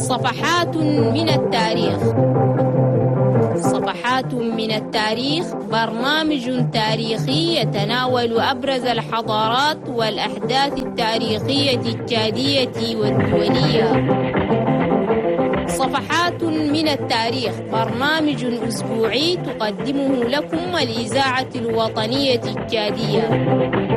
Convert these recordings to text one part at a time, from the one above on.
صفحات من التاريخ. صفحات من التاريخ برنامج تاريخي يتناول أبرز الحضارات والأحداث التاريخية التشادية والدولية. صفحات من التاريخ برنامج أسبوعي تقدمه لكم الإذاعة الوطنية التشادية.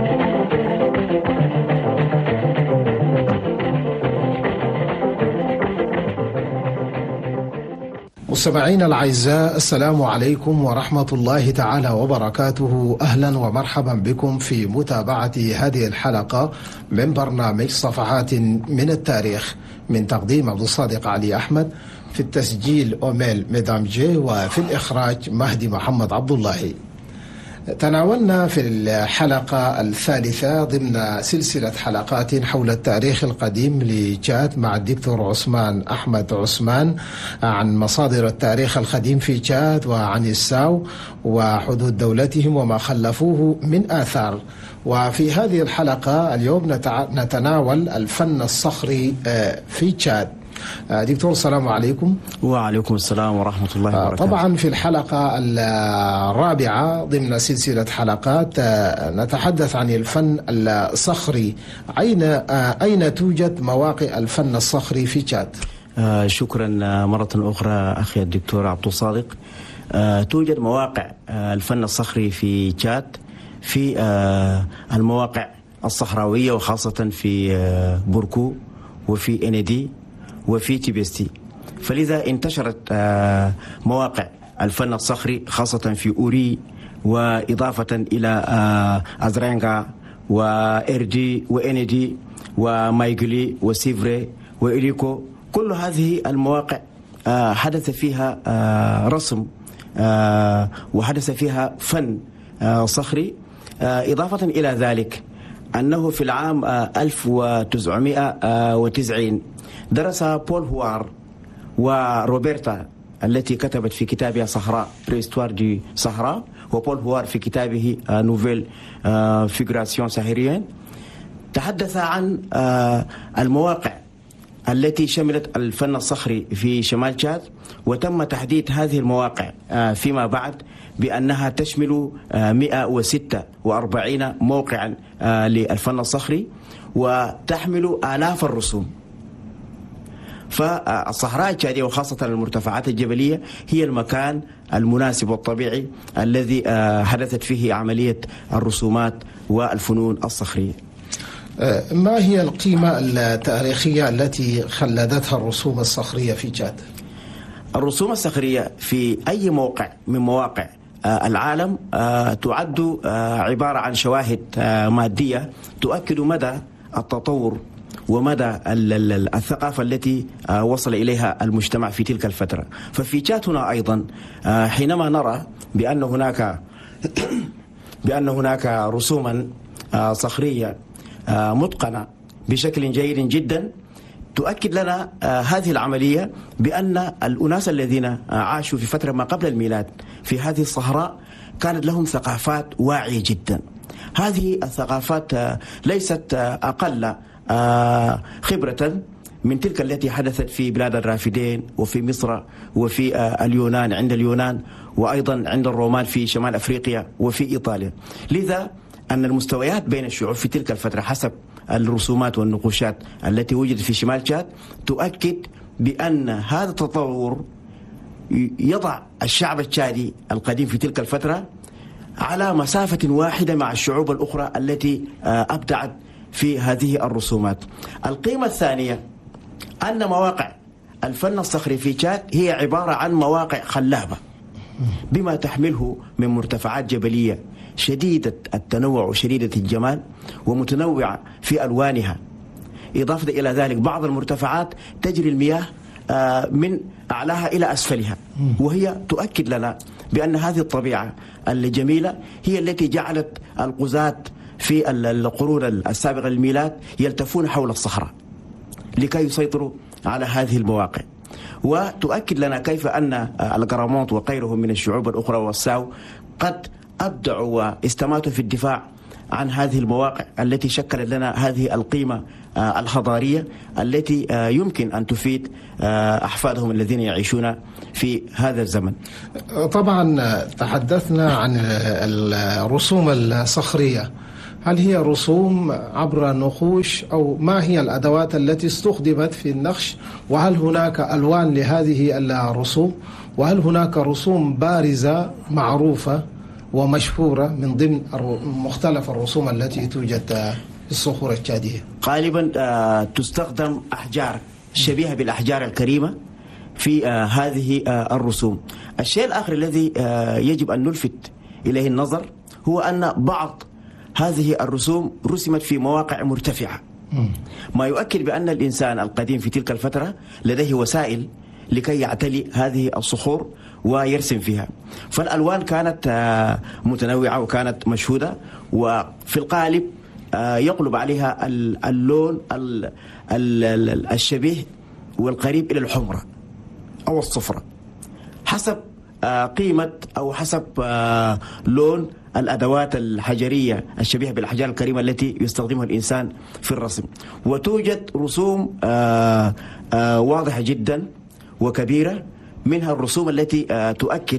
مستمعينا الأعزاء، السلام عليكم ورحمة الله تعالى وبركاته. أهلا ومرحبا بكم في متابعة هذه الحلقة من برنامج صفحات من التاريخ، من تقديم عبد الصادق علي أحمد، في التسجيل أوميل ميدام جي، وفي الإخراج مهدي محمد عبد الله. تناولنا في الحلقة الثالثة ضمن سلسلة حلقات حول التاريخ القديم لتشاد مع الدكتور عثمان أحمد عثمان عن مصادر التاريخ القديم في تشاد وعن الساو وحدود دولتهم وما خلفوه من آثار. وفي هذه الحلقة اليوم نتناول الفن الصخري في تشاد. دكتور السلام عليكم. وعليكم السلام ورحمة الله وبركاته. طبعا في الحلقة الرابعة ضمن سلسلة حلقات نتحدث عن الفن الصخري. أين توجد مواقع الفن الصخري في تشاد؟ شكرا مرة أخرى أخي الدكتور عبد الصادق. توجد مواقع الفن الصخري في تشاد في المواقع الصحراوية، وخاصة في بوركو وفي إندي وفي تيبستي. فلذا انتشرت مواقع الفن الصخري خاصة في أوري، وإضافة إلى أزرينغا وإردي وإندي ومايغلي وسيفري وإليكو. كل هذه المواقع حدث فيها رسم وحدث فيها فن صخري. إضافة إلى ذلك أنه في العام 1990 درس بول هوار وروبرتا التي كتبت في كتابها صحراء بريستوار دي صحراء، وبول هوار في كتابه نوفيل فيغراسيون ساهريين، تحدث عن المواقع التي شملت الفن الصخري في شمال تشاد، وتم تحديد هذه المواقع فيما بعد بأنها تشمل 146 موقعا للفن الصخري، وتحمل آلاف الرسوم. فالصحراء التشادية وخاصة المرتفعات الجبلية هي المكان المناسب والطبيعي الذي حدثت فيه عملية الرسومات والفنون الصخرية. ما هي القيمة التاريخية التي خلدتها الرسوم الصخرية في تشاد؟ الرسوم الصخرية في أي موقع من مواقع العالم تعد عبارة عن شواهد مادية تؤكد مدى التطور ومدى الثقافة التي وصل إليها المجتمع في تلك الفترة. ففي تشاد هنا أيضا حينما نرى بأن هناك رسوما صخرية متقنة بشكل جيد جدا، تؤكد لنا هذه العملية بأن الأناس الذين عاشوا في فترة ما قبل الميلاد في هذه الصحراء كانت لهم ثقافات واعية جدا. هذه الثقافات ليست أقل خبرة من تلك التي حدثت في بلاد الرافدين وفي مصر وفي اليونان عند اليونان، وأيضا عند الرومان في شمال أفريقيا وفي إيطاليا. لذا أن المستويات بين الشعوب في تلك الفترة حسب الرسومات والنقوشات التي وجدت في شمال تشاد تؤكد بأن هذا التطور يضع الشعب التشادي القديم في تلك الفترة على مسافة واحدة مع الشعوب الأخرى التي أبدعت في هذه الرسومات. القيمة الثانية أن مواقع الفن الصخري في تشاد هي عبارة عن مواقع خلابة بما تحمله من مرتفعات جبلية شديدة التنوع وشديدة الجمال ومتنوعة في ألوانها. إضافة إلى ذلك بعض المرتفعات تجري المياه من أعلاها إلى أسفلها، وهي تؤكد لنا بأن هذه الطبيعة الجميلة هي التي جعلت القزاة في القرون السابقة للميلاد يلتفون حول الصحراء لكي يسيطروا على هذه المواقع. وتؤكد لنا كيف أن القرامونت وغيرهم من الشعوب الأخرى والساو قد أبدعوا واستماتوا في الدفاع عن هذه المواقع التي شكلت لنا هذه القيمة الحضارية التي يمكن أن تفيد أحفادهم الذين يعيشون في هذا الزمن. طبعا تحدثنا عن الرسوم الصخرية، هل هي رسوم عبر نقوش أو ما هي الأدوات التي استخدمت في النقش؟ وهل هناك ألوان لهذه الرسوم؟ وهل هناك رسوم بارزة معروفة ومشهورة من ضمن مختلف الرسوم التي توجد في الصخور التشادية؟ غالبا تستخدم أحجار شبيهة بالأحجار الكريمة في هذه الرسوم. الشيء الآخر الذي يجب أن نلفت إليه النظر هو أن بعض هذه الرسوم رسمت في مواقع مرتفعة، ما يؤكد بأن الإنسان القديم في تلك الفترة لديه وسائل لكي يعتلي هذه الصخور ويرسم فيها. فالألوان كانت متنوعة وكانت مشهودة، وفي القالب يقلب عليها اللون الشبيه والقريب إلى الحمرة أو الصفرة حسب قيمة أو حسب لون الأدوات الحجرية الشبيهة بالأحجار الكريمة التي يستخدمها الإنسان في الرسم. وتوجد رسوم واضحة جدا وكبيرة، منها الرسوم التي تؤكد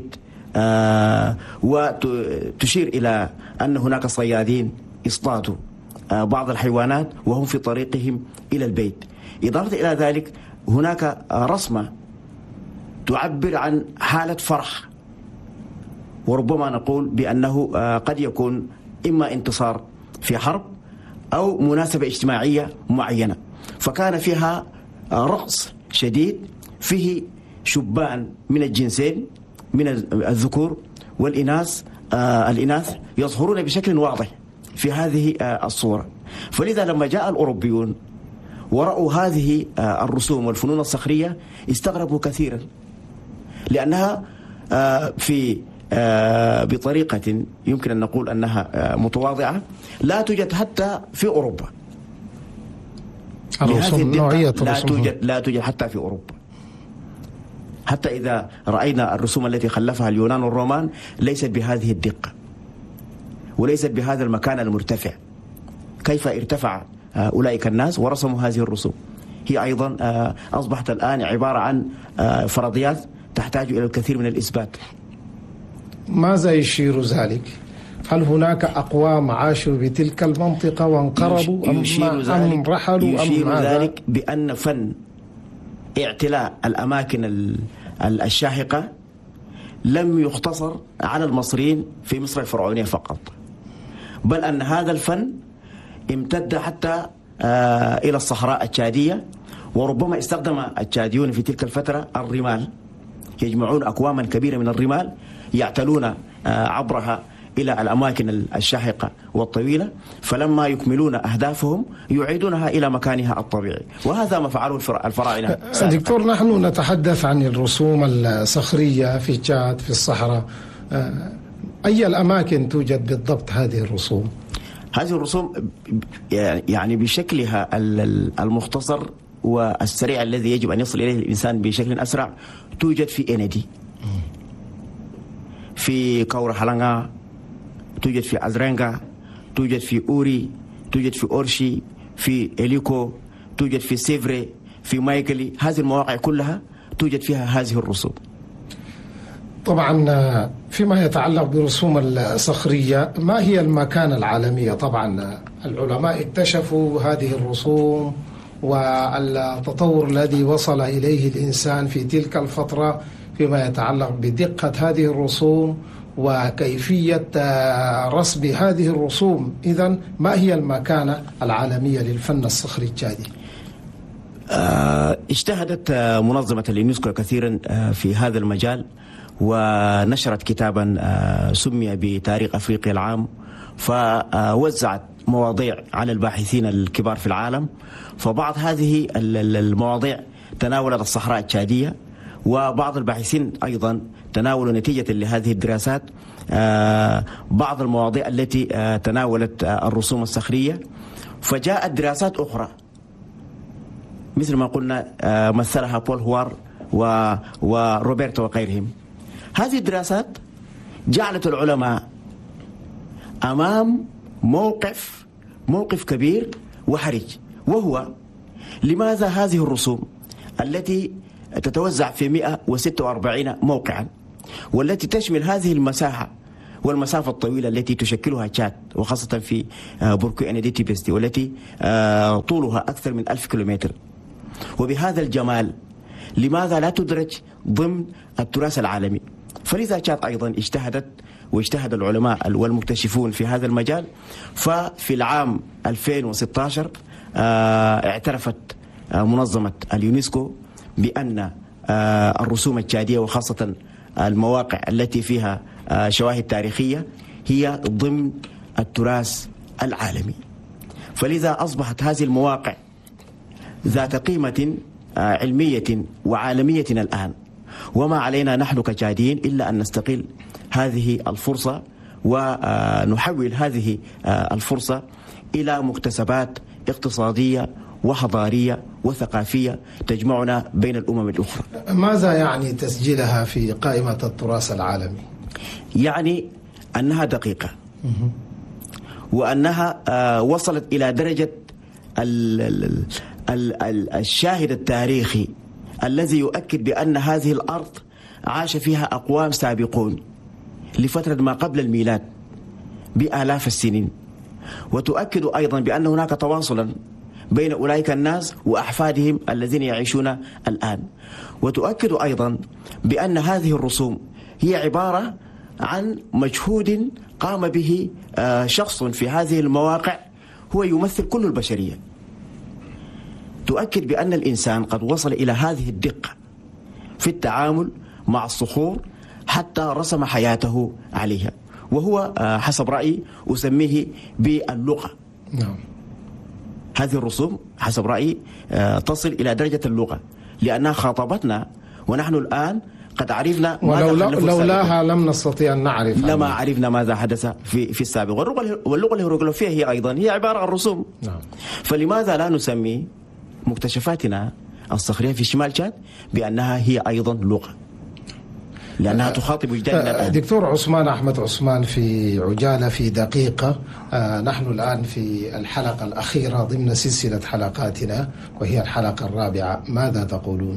وتشير إلى أن هناك صيادين اصطادوا بعض الحيوانات وهم في طريقهم إلى البيت. إضافة إلى ذلك هناك رسمة تعبر عن حالة فرح، وربما نقول بأنه قد يكون إما انتصار في حرب أو مناسبة اجتماعية معينة، فكان فيها رقص شديد فيه شبان من الجنسين من الذكور والإناث يظهرون بشكل واضح في هذه الصورة. فلذا لما جاء الأوروبيون ورأوا هذه الرسوم والفنون الصخرية استغربوا كثيرا، لأنها بطريقة يمكن أن نقول أنها متواضعة لا توجد حتى في أوروبا. لا توجد حتى في أوروبا. حتى إذا رأينا الرسوم التي خلفها اليونان والرومان ليست بهذه الدقة وليست بهذا المكان المرتفع. كيف ارتفع أولئك الناس ورسموا هذه الرسوم؟ هي أيضا أصبحت الآن عبارة عن فرضيات تحتاج إلى الكثير من الإثبات. ماذا يشير ذلك؟ هل هناك أقوام عاشوا بتلك المنطقة وانقرضوا أم رحلوا؟ يشير ذلك بأن فن اعتلاء الأماكن الشاهقة لم يختصر على المصريين في مصر الفرعونية فقط، بل أن هذا الفن امتد حتى إلى الصحراء التشادية. وربما استخدم التشاديون في تلك الفترة الرمال، يجمعون أكواما كبيرة من الرمال يعتلون عبرها إلى الأماكن الشاهقة والطويلة، فلما يكملون أهدافهم يعيدونها إلى مكانها الطبيعي، وهذا ما فعله الفراعنة. دكتور، نحن نتحدث عن الرسوم الصخرية في تشاد في الصحراء، أي الأماكن توجد بالضبط هذه الرسوم؟ هذه الرسوم يعني بشكلها المختصر والسريع الذي يجب أن يصل إليه الإنسان بشكل أسرع توجد في إندي، في كورة حلنغا، توجد في أزرنغا، توجد في أوري، توجد في أورشي، في إليكو، توجد في سيفري، في مايكلي. هذه المواقع كلها توجد فيها هذه الرسوم. طبعا فيما يتعلق بالرسوم الصخرية، ما هي المكانة العالمية؟ طبعا العلماء اكتشفوا هذه الرسوم والتطور الذي وصل إليه الإنسان في تلك الفترة فيما يتعلق بدقة هذه الرسوم وكيفية رسم هذه الرسوم. إذن ما هي المكانة العالمية للفن الصخري التشادي؟ اجتهدت منظمة اليونسكو كثيرا في هذا المجال، ونشرت كتابا سمي بتاريخ أفريقيا العام، فوزعت مواضيع على الباحثين الكبار في العالم. فبعض هذه المواضيع تناولت الصحراء التشادية، وبعض الباحثين أيضا تناولوا نتيجة لهذه الدراسات بعض المواضيع التي تناولت الرسوم الصخرية. فجاءت دراسات أخرى مثل ما قلنا مثلها بول هوار وروبرتو وغيرهم. هذه الدراسات جعلت العلماء أمام موقف كبير وحرج، وهو لماذا هذه الرسوم التي تتوزع في 146 موقعا والتي تشمل هذه المساحة والمسافة الطويلة التي تشكلها تشاد، وخاصة في بوركو إنيديتي بيستي والتي طولها أكثر من 1000 كيلومتر، وبهذا الجمال لماذا لا تدرج ضمن التراث العالمي؟ فلذا تشاد أيضا اجتهدت واجتهد العلماء والمكتشفون في هذا المجال. ففي العام 2016 اعترفت منظمة اليونسكو بأن الرسوم التشادية وخاصة المواقع التي فيها شواهد تاريخية هي ضمن التراث العالمي. فلذا أصبحت هذه المواقع ذات قيمة علمية وعالمية الآن، وما علينا نحن كتشاديين إلا أن نستغل هذه الفرصة ونحول هذه الفرصة إلى مكتسبات اقتصادية وحضارية وثقافية تجمعنا بين الأمم الأخرى. ماذا يعني تسجيلها في قائمة التراث العالمي؟ يعني أنها دقيقة، وأنها وصلت إلى درجة الشاهد التاريخي الذي يؤكد بأن هذه الأرض عاش فيها أقوام سابقون لفترة ما قبل الميلاد بآلاف السنين، وتؤكد أيضا بأن هناك تواصلا بين أولئك الناس وأحفادهم الذين يعيشون الآن، وتؤكد أيضا بأن هذه الرسوم هي عبارة عن مجهود قام به شخص في هذه المواقع هو يمثل كل البشرية. تؤكد بأن الإنسان قد وصل إلى هذه الدقة في التعامل مع الصخور حتى رسم حياته عليها، وهو حسب رأيي أسميه باللغة. نعم. هذه الرسوم حسب رأيي تصل إلى درجة اللغة، لأنها خاطبتنا ونحن الآن قد عرفنا ولولاها لم نستطيع أن نعرف، لما عرفنا ماذا حدث في السابق. واللغة الهيروغليفية هي أيضا هي عبارة عن رسوم. نعم. فلماذا لا نسمي مكتشفاتنا الصخرية في شمال تشاد بأنها هي أيضا لغة، لأنها تخاطب وجداننا الآن. دكتور عثمان أحمد عثمان، في عجالة في دقيقة، نحن الآن في الحلقة الأخيرة ضمن سلسلة حلقاتنا وهي الحلقة الرابعة، ماذا تقولون؟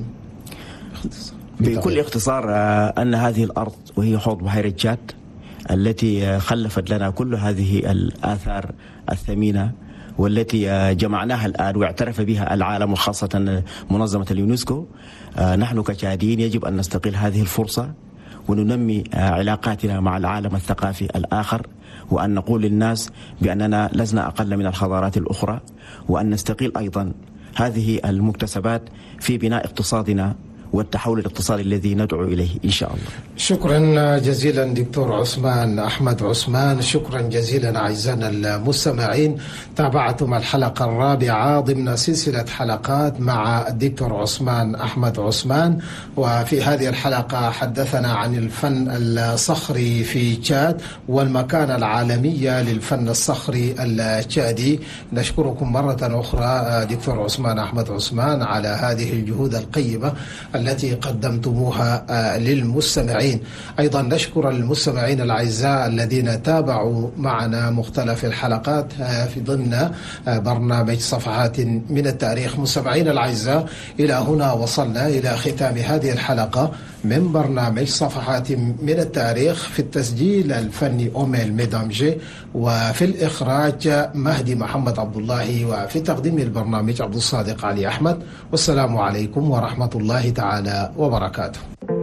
بكل اختصار أن هذه الأرض وهي حوض بحيرة تشاد التي خلفت لنا كل هذه الآثار الثمينة والتي جمعناها الآن واعترف بها العالم وخاصة منظمة اليونسكو، نحن كتشاديين يجب أن نستغل هذه الفرصة وننمي علاقاتنا مع العالم الثقافي الآخر، وأن نقول للناس بأننا لسنا أقل من الحضارات الأخرى، وأن نستغل أيضا هذه المكتسبات في بناء اقتصادنا والتحول الاقتصادي الذي ندعو إليه إن شاء الله. شكرا جزيلا دكتور عثمان أحمد عثمان، شكرا جزيلا أعزائنا المستمعين. تابعتم الحلقة الرابعة ضمن سلسلة حلقات مع الدكتور عثمان أحمد عثمان، وفي هذه الحلقة حدثنا عن الفن الصخري في تشاد والمكانة العالمية للفن الصخري التشادي. نشكركم مرة أخرى دكتور عثمان أحمد عثمان على هذه الجهود القيمة التي قدمتموها للمستمعين. أيضا نشكر المستمعين الأعزاء الذين تابعوا معنا مختلف الحلقات في ضمن برنامج صفحات من التاريخ. مستمعين الأعزاء، إلى هنا وصلنا إلى ختام هذه الحلقة من برنامج صفحات من التاريخ، في التسجيل الفني أوميل ميدامجي، وفي الإخراج مهدي محمد عبد الله، وفي تقديم البرنامج عبد الصادق علي أحمد. والسلام عليكم ورحمة الله تعالى وبركاته.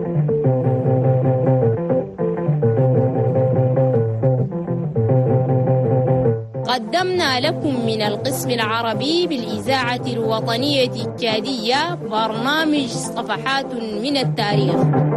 قدمنا لكم من القسم العربي بالإذاعة الوطنية التشادية برنامج صفحات من التاريخ.